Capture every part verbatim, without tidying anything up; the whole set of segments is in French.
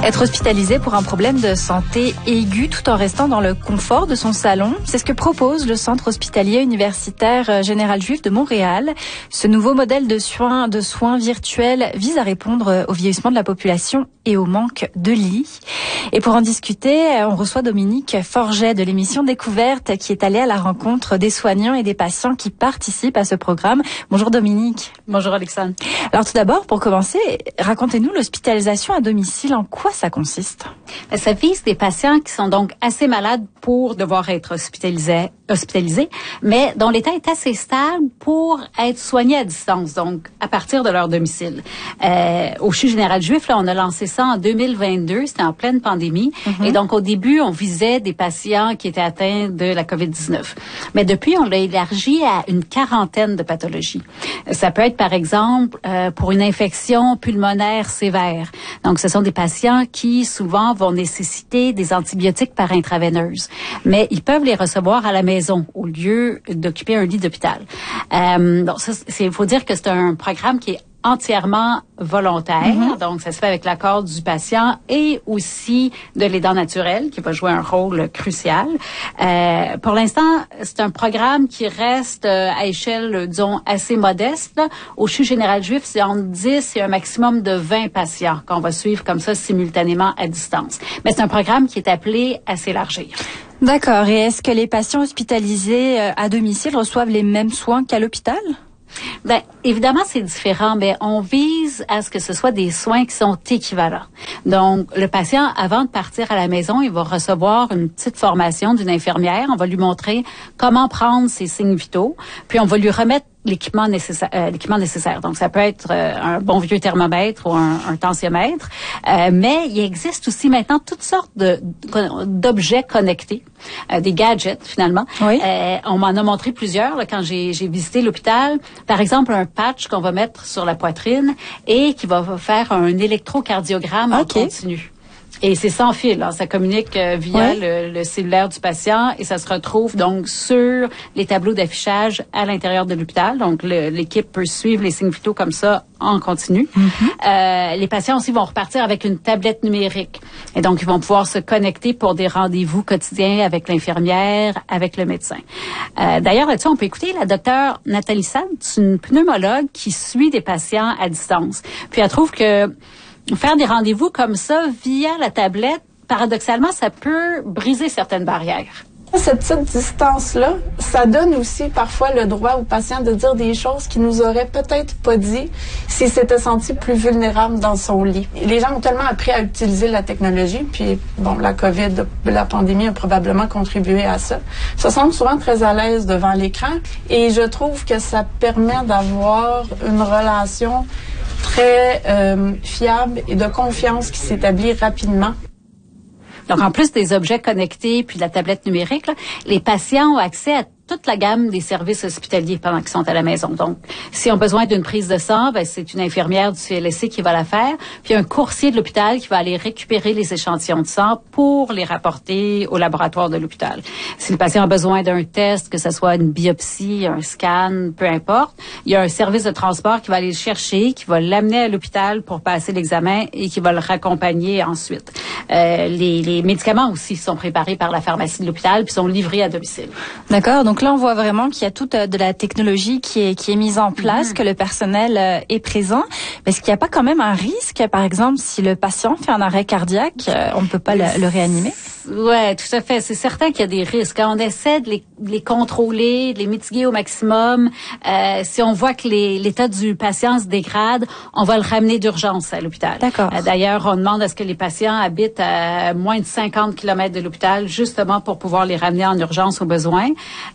Être hospitalisé pour un problème de santé aigu tout en restant dans le confort de son salon, c'est ce que propose le Centre hospitalier universitaire Général Juif de Montréal. Ce nouveau modèle de soins, de soins virtuels vise à répondre au vieillissement de la population et au manque de lits. Et pour en discuter, on reçoit Dominique Forget de l'émission Découverte qui est allée à la rencontre des soignants et des patients qui participent à ce programme. Bonjour Dominique. Bonjour Alexandre. Alors tout d'abord, pour commencer, racontez-nous l'hospitalisation à domicile. En quoi ça consiste? Ça vise des patients qui sont donc assez malades pour devoir être hospitalisés, hospitalisés, mais dont l'état est assez stable pour être soignés à distance, donc à partir de leur domicile. Euh, au C H U Général Juif, là, on a lancé ça en deux mille vingt-deux, c'était en pleine pandémie, mm-hmm. et donc au début, on visait des patients qui étaient atteints de la covid dix-neuf. Mais depuis, on l'a élargi à une quarantaine de pathologies. Ça peut être, par exemple, euh, pour une infection pulmonaire sévère. Donc, ce sont des patients qui, souvent, vont nécessiter des antibiotiques par intraveineuse. Mais ils peuvent les recevoir à la maison au lieu d'occuper un lit d'hôpital. Euh, donc, ça, c'est, il faut dire que c'est un programme qui est entièrement volontaire. Mm-hmm. Donc, ça se fait avec l'accord du patient et aussi de l'aidant naturel qui va jouer un rôle crucial. Euh, pour l'instant, c'est un programme qui reste euh, à échelle, disons, assez modeste. Là. Au C H U Général Juif, c'est entre dix et un maximum de vingt patients qu'on va suivre comme ça simultanément à distance. Mais c'est un programme qui est appelé à s'élargir. D'accord. Et est-ce que les patients hospitalisés à domicile reçoivent les mêmes soins qu'à l'hôpital? Ben, évidemment, c'est différent, mais on vise à ce que ce soit des soins qui sont équivalents. Donc, le patient, avant de partir à la maison, il va recevoir une petite formation d'une infirmière. On va lui montrer comment prendre ses signes vitaux, puis on va lui remettre l'équipement nécessaire, euh, l'équipement nécessaire. Donc, ça peut être euh, un bon vieux thermomètre ou un, un tensiomètre. Euh, mais il existe aussi maintenant toutes sortes de, d'objets connectés, euh, des gadgets finalement. Oui. Euh, on m'en a montré plusieurs là, quand j'ai, j'ai visité l'hôpital. Par exemple, un patch qu'on va mettre sur la poitrine et qui va faire un électrocardiogramme okay. en continu. Et c'est sans fil, hein. Ça communique euh, via oui. le, le cellulaire du patient et ça se retrouve donc sur les tableaux d'affichage à l'intérieur de l'hôpital. Donc le, l'équipe peut suivre les signes vitaux comme ça en continu. Mm-hmm. Euh, les patients aussi vont repartir avec une tablette numérique et donc ils vont pouvoir se connecter pour des rendez-vous quotidiens avec l'infirmière, avec le médecin. Euh, d'ailleurs là-dessus, on peut écouter la docteure Nathalie Sade, c'est une pneumologue qui suit des patients à distance. Puis elle trouve que faire des rendez-vous comme ça via la tablette, paradoxalement, ça peut briser certaines barrières. Cette petite distance-là, ça donne aussi parfois le droit aux patients de dire des choses qu'ils nous auraient peut-être pas dit s'ils s'étaient sentis plus vulnérables dans son lit. Les gens ont tellement appris à utiliser la technologie, puis bon, la COVID, la pandémie a probablement contribué à ça. Ils se sentent souvent très à l'aise devant l'écran et je trouve que ça permet d'avoir une relation très euh, fiable et de confiance qui s'établit rapidement. Donc, en plus des objets connectés puis de la tablette numérique, là, les patients ont accès à toute la gamme des services hospitaliers pendant qu'ils sont à la maison. Donc, s'ils ont besoin d'une prise de sang, ben, c'est une infirmière du C L S C qui va la faire, puis un coursier de l'hôpital qui va aller récupérer les échantillons de sang pour les rapporter au laboratoire de l'hôpital. Si le patient a besoin d'un test, que ce soit une biopsie, un scan, peu importe, il y a un service de transport qui va aller le chercher, qui va l'amener à l'hôpital pour passer l'examen et qui va le raccompagner ensuite. Euh, les, les médicaments aussi sont préparés par la pharmacie de l'hôpital puis sont livrés à domicile. D'accord. Donc là, on voit vraiment qu'il y a toute de la technologie qui est, qui est mise en place, mm-hmm. que le personnel euh, est présent. Mais est-ce qu'il n'y a pas quand même un risque, par exemple, si le patient fait un arrêt cardiaque, euh, on ne peut pas le, le réanimer? Ouais, tout à fait. C'est certain qu'il y a des risques. On essaie de les, de les contrôler, de les mitiguer au maximum. Euh, si on voit que les, l'état du patient se dégrade, on va le ramener d'urgence à l'hôpital. D'accord. Euh, d'ailleurs, on demande à ce que les patients habitent à moins de cinquante kilomètres de l'hôpital, justement pour pouvoir les ramener en urgence au besoin.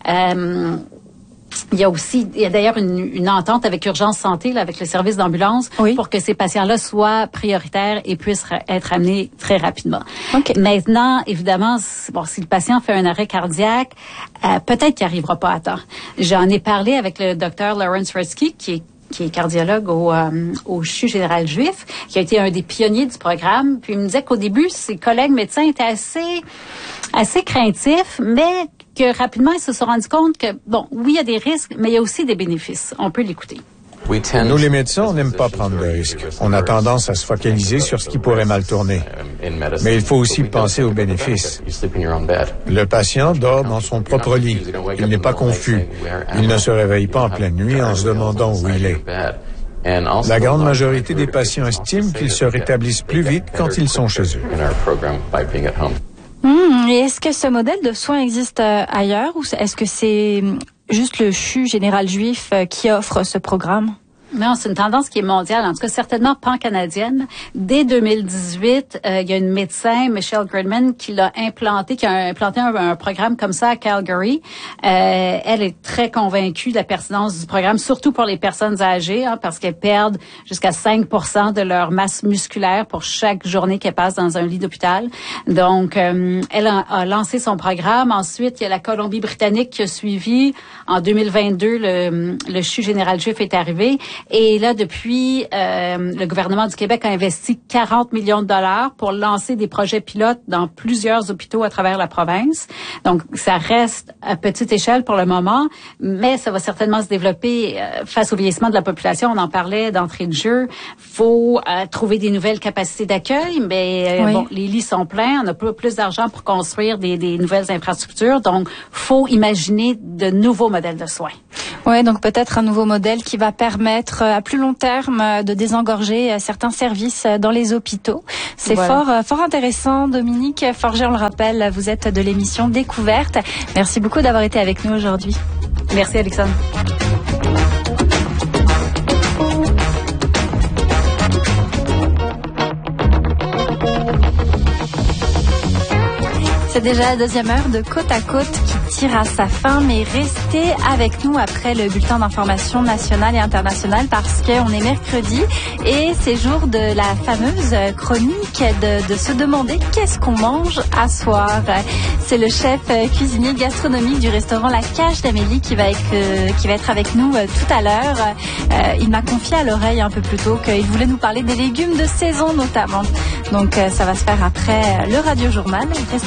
Euh, Il y a aussi, il y a d'ailleurs une, une entente avec Urgence Santé, là, avec le service d'ambulance, oui. pour que ces patients-là soient prioritaires et puissent ra- être amenés très rapidement. Okay. Maintenant, évidemment, bon, si le patient fait un arrêt cardiaque, euh, peut-être qu'il n'arrivera pas à temps. J'en ai parlé avec le docteur Lawrence Redsky, qui est qui est cardiologue au, euh, au C H U Général Juif, qui a été un des pionniers du programme. Puis il me disait qu'au début, ses collègues médecins étaient assez, assez craintifs, mais que rapidement, ils se sont rendus compte que, bon, oui, il y a des risques, mais il y a aussi des bénéfices. On peut l'écouter. Nous, les médecins, on n'aime pas prendre de risques. On a tendance à se focaliser sur ce qui pourrait mal tourner. Mais il faut aussi penser aux bénéfices. Le patient dort dans son propre lit. Il n'est pas confus. Il ne se réveille pas en pleine nuit en se demandant où il est. La grande majorité des patients estiment qu'ils se rétablissent plus vite quand ils sont chez eux. Mmh, et est-ce que ce modèle de soins existe euh, ailleurs ou est-ce que c'est juste le C H U général juif euh, qui offre ce programme? Non, c'est une tendance qui est mondiale, en tout cas certainement pan-canadienne. Dès deux mille dix-huit, euh, il y a une médecin, Michelle Gridman, qui l'a implanté, qui a implanté un, un programme comme ça à Calgary. Euh, elle est très convaincue de la pertinence du programme, surtout pour les personnes âgées, hein, parce qu'elles perdent jusqu'à cinq pour cent de leur masse musculaire pour chaque journée qu'elles passent dans un lit d'hôpital. Donc, euh, elle a, a lancé son programme. Ensuite, il y a la Colombie-Britannique qui a suivi. En deux mille vingt-deux, le, le C H U général juif est arrivé. Et là, depuis, euh, le gouvernement du Québec a investi quarante millions de dollars pour lancer des projets pilotes dans plusieurs hôpitaux à travers la province. Donc, ça reste à petite échelle pour le moment, mais ça va certainement se développer euh, face au vieillissement de la population. On en parlait d'entrée de jeu. Faut euh, trouver des nouvelles capacités d'accueil, mais euh, oui. bon, les lits sont pleins. On n'a pas plus d'argent pour construire des, des nouvelles infrastructures. Donc, faut imaginer de nouveaux modèles de soins. Oui, donc peut-être un nouveau modèle qui va permettre à plus long terme de désengorger certains services dans les hôpitaux. C'est voilà. fort, fort intéressant. Dominique Forget, on le rappelle, vous êtes de l'émission Découverte. Merci beaucoup d'avoir été avec nous aujourd'hui. Merci, Alexandre. C'est déjà la deuxième heure de Côte à Côte qui tire à sa fin, mais restez avec nous après le bulletin d'information nationale et internationale parce qu'on est mercredi et c'est jour de la fameuse chronique de, de se demander qu'est-ce qu'on mange à soir. C'est le chef cuisinier gastronomique du restaurant La Cage d'Amélie qui va être, euh, qui va être avec nous euh, tout à l'heure. Euh, il m'a confié à l'oreille un peu plus tôt qu'il voulait nous parler des légumes de saison notamment. Donc euh, ça va se faire après le Radio Journal. Restez